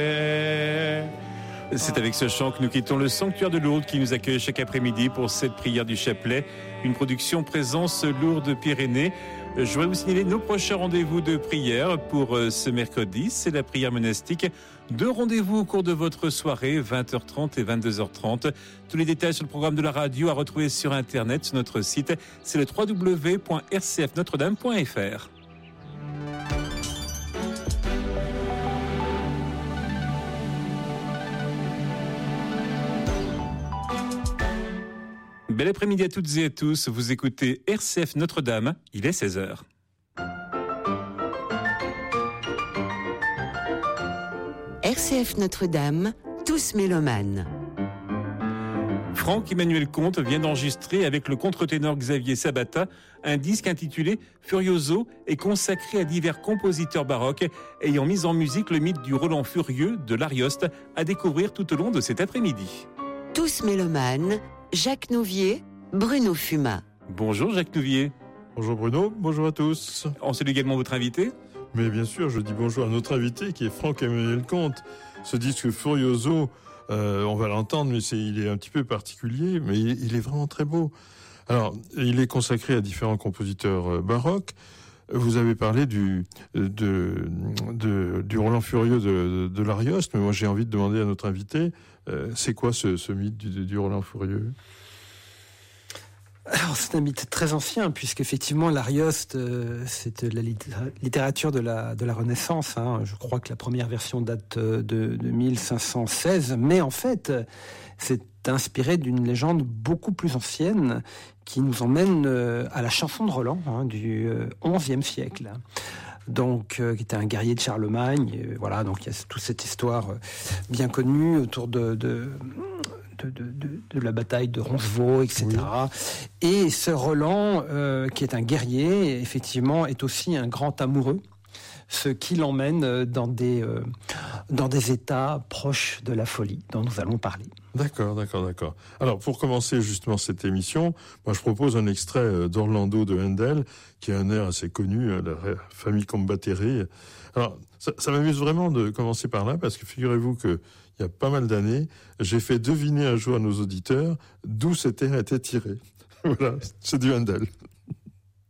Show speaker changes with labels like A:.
A: C'est avec ce chant que nous quittons le sanctuaire de Lourdes qui nous accueille chaque après-midi pour cette prière du chapelet, une production Présence Lourdes-Pyrénées. Je voudrais vous signaler nos prochains rendez-vous de prière pour ce mercredi, c'est la prière monastique. 2 rendez-vous au cours de votre soirée, 20h30 et 22h30. Tous les détails sur le programme de la radio à retrouver sur Internet, sur notre site, c'est le www.rcfnotredame.fr. Bel après-midi à toutes et à tous, vous écoutez RCF Notre-Dame, il est 16h.
B: RCF Notre-Dame, tous mélomanes.
A: Franck-Emmanuel Comte vient d'enregistrer avec le contre-ténor Xavier Sabata un disque intitulé Furioso et consacré à divers compositeurs baroques ayant mis en musique le mythe du Roland furieux de l'Arioste à découvrir tout au long de cet après-midi.
B: Tous mélomanes, Jacques Nouvier, Bruno Fuma.
A: Bonjour Jacques Nouvier.
C: Bonjour Bruno, bonjour à tous.
A: On salue également votre invité.
C: Mais bien sûr, je dis bonjour à notre invité qui est Franck-Emmanuel Comte. Ce disque Furioso, on va l'entendre, mais il est un petit peu particulier, mais il est vraiment très beau. Alors, il est consacré à différents compositeurs baroques. Vous avez parlé du Roland furieux de l'Arioste, mais moi j'ai envie de demander à notre invité, c'est quoi ce mythe du Roland furieux ?
D: Alors, c'est un mythe très ancien, puisqu'effectivement, l'Arioste, c'est la littérature de la Renaissance. Je crois que la première version date de 1516. Mais en fait, c'est inspiré d'une légende beaucoup plus ancienne qui nous emmène à la chanson de Roland du XIe siècle. Donc, qui était un guerrier de Charlemagne. Voilà, donc il y a toute cette histoire bien connue autour de la bataille de Roncevaux, etc. Oui. Et ce Roland, qui est un guerrier, effectivement, est aussi un grand amoureux, ce qui l'emmène dans des états proches de la folie, dont nous allons parler.
C: D'accord. Alors, pour commencer justement cette émission, moi je propose un extrait d'Orlando de Handel, qui est un air assez connu, la famille Combattere. Alors, ça m'amuse vraiment de commencer par là, parce que figurez-vous que il y a pas mal d'années, j'ai fait deviner un jour à nos auditeurs d'où cet air était tiré. Voilà, c'est du Handel.